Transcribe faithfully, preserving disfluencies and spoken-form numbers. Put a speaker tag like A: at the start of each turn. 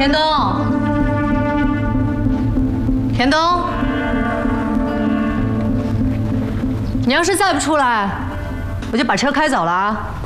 A: 田东，田东，你要是再不出来，我就把车开走了啊！